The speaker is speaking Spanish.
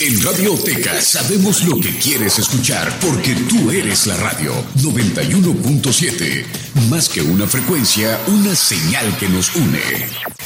En Radioteca sabemos lo que quieres escuchar porque tú eres la radio 91.7. Más que una frecuencia, una señal que nos une.